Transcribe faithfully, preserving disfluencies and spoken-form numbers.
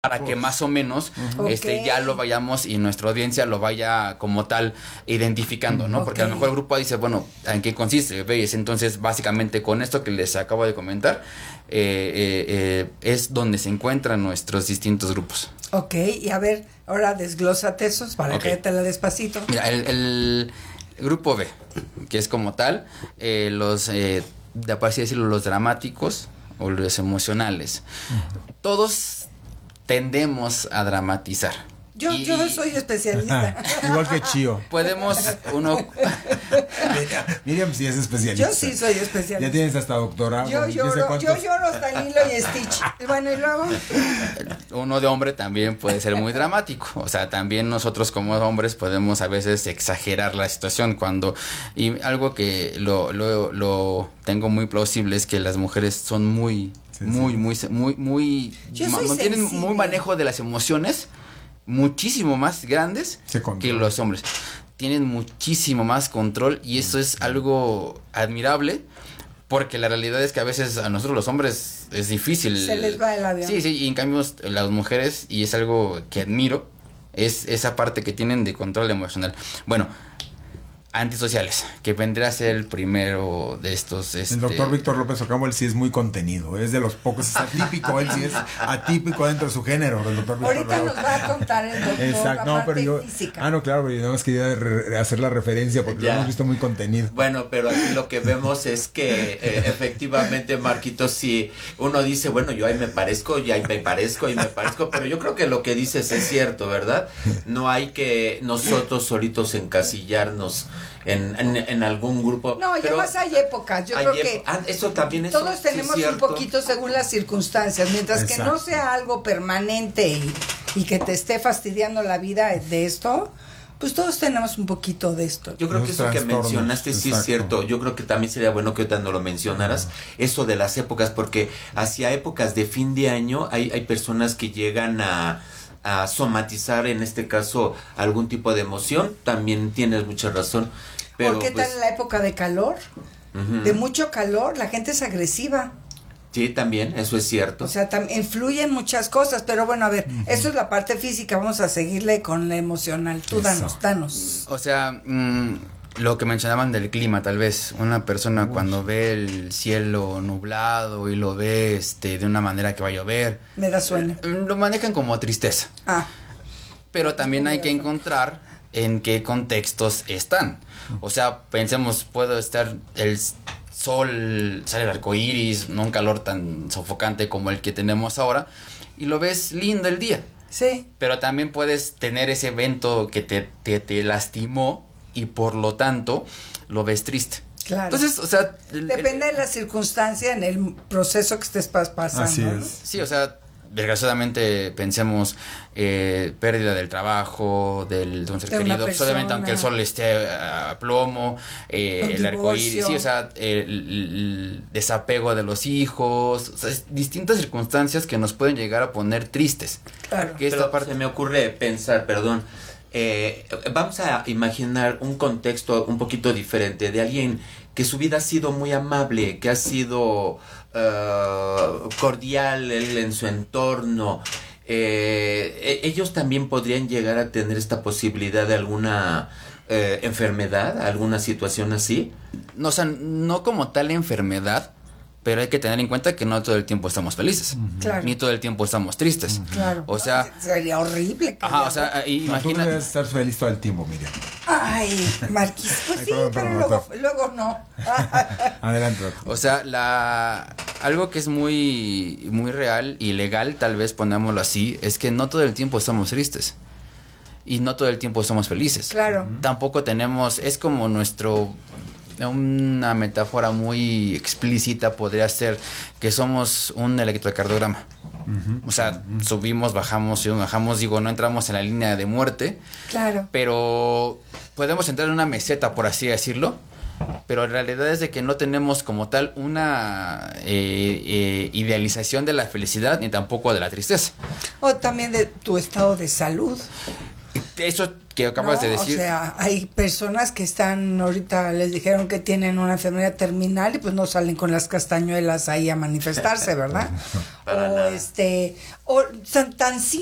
para que más o menos uh-huh. este okay. ya lo vayamos y nuestra audiencia lo vaya como tal identificando, ¿no? Okay. Porque a lo mejor el grupo dice, bueno, ¿en qué consiste? ¿Ves? Entonces, básicamente con esto que les acabo de comentar, eh, eh, eh, es donde se encuentran nuestros distintos grupos. Ok, y a ver, ahora desglósate esos para okay. que te la despacito. Mira, el, el grupo B, que es como tal, eh, los, eh, de por así decirlo, los dramáticos o los emocionales. Uh-huh. Todos tendemos a dramatizar. Yo, y, yo soy especialista. Igual que Chío. Podemos, uno... Miriam sí es especialista. Yo sí soy especialista. Ya tienes hasta doctorado. Yo lloro, cuántos... yo lloro hasta Lilo y Stitch. Bueno, y luego... Uno de hombre también puede ser muy dramático. O sea, también nosotros como hombres podemos a veces exagerar la situación cuando... Y algo que lo, lo, lo tengo muy plausible es que las mujeres son muy... Sí, muy, sí. muy, muy, muy, muy tienen muy manejo de las emociones muchísimo más grandes que los hombres. Tienen muchísimo más control y eso es algo admirable porque la realidad es que a veces a nosotros los hombres es difícil. Se les va el avión. Sí, sí, y en cambio las mujeres, y es algo que admiro, es esa parte que tienen de control emocional. Bueno, antisociales, que vendría a ser el primero de estos. Este... El doctor Víctor López Ocampo, él sí es muy contenido, es de los pocos, es atípico, él sí es atípico dentro de su género, el doctor Víctor Ahorita López. Nos va a contar el doctor. Exacto, no, pero yo, física. Ah, no, claro, pero yo nada más quería re- hacer la referencia porque ya. Lo hemos visto muy contenido. Bueno, pero aquí lo que vemos es que eh, efectivamente, Marquito, si uno dice, bueno, yo ahí me parezco, y ahí me parezco, y me parezco, pero yo creo que lo que dices es cierto, ¿verdad? No hay que nosotros solitos encasillarnos En, en, en algún grupo. No, y además hay épocas. Yo hay creo ep- que ah, eso también es todos tenemos sí, un poquito según las circunstancias. Mientras Exacto. que no sea algo permanente y, y que te esté fastidiando la vida de esto, pues todos tenemos un poquito de esto. Yo creo Los que eso que mencionaste sí Exacto. es cierto. Yo creo que también sería bueno que ahorita no lo mencionaras, uh-huh. eso de las épocas, porque hacia épocas de fin de año hay, hay personas que llegan a a somatizar, en este caso, algún tipo de emoción. También tienes mucha razón. Pero, ¿Por qué pues, tal en la época de calor? Uh-huh. De mucho calor, la gente es agresiva. Sí, también, eso es cierto. O sea, tam- influyen muchas cosas, pero bueno, a ver, uh-huh. eso es la parte física, vamos a seguirle con la emocional. Tú eso. danos, danos. O sea, mmm, lo que mencionaban del clima, tal vez, una persona Uf. cuando ve el cielo nublado y lo ve este de una manera que va a llover. Me da sueño. Lo manejan como tristeza. Ah. Pero también hay que encontrar en qué contextos están. O sea, pensemos, puedo estar el sol, sale el arco iris, no un calor tan sofocante como el que tenemos ahora, y lo ves lindo el día. Sí. Pero también puedes tener ese evento que te, te, te lastimó y por lo tanto lo ves triste. Claro. Entonces, o sea, el, depende el, de la circunstancia en el proceso que estés pasando. Así es. ¿no? Sí, o sea, desgraciadamente pensemos eh, pérdida del trabajo, del, de un ser de querido, pues, obviamente aunque el sol esté a plomo, eh, el arcoíris, sí, o sea, el, el desapego de los hijos, o sea, es distintas circunstancias que nos pueden llegar a poner tristes. Claro. Que esta parte se me ocurre pensar, perdón, Eh, vamos a imaginar un contexto un poquito diferente de alguien que su vida ha sido muy amable, que ha sido uh, cordial él en su entorno. Eh, ellos también podrían llegar a tener esta posibilidad de alguna eh, enfermedad, alguna situación así. No, o sea, no como tal enfermedad, pero hay que tener en cuenta que no todo el tiempo estamos felices, claro. ni todo el tiempo estamos tristes. Claro. O sea, sería horrible. Ajá, o sea, imagina. No, tú debes estar feliz todo el tiempo, Miriam. Ay, Marquis, pues Ay, sí, perdón, pero perdón, luego, luego no. Adelante, doctor. O sea, la algo que es muy muy real y legal, tal vez ponémoslo así, es que no todo el tiempo estamos tristes. Y no todo el tiempo somos felices. Claro. Tampoco tenemos, es como nuestro, una metáfora muy explícita podría ser que somos un electrocardiograma. Uh-huh. O sea, uh-huh. subimos, bajamos, subimos, bajamos, digo, no entramos en la línea de muerte. Claro. Pero podemos entrar en una meseta, por así decirlo. Pero la realidad es de que no tenemos como tal una eh, eh, idealización de la felicidad ni tampoco de la tristeza. O también de tu estado de salud. eso que acabas No, de decir. O sea, hay personas que están, ahorita les dijeron que tienen una enfermedad terminal y pues no salen con las castañuelas ahí a manifestarse, ¿verdad? Para o nada. este, o tan, tan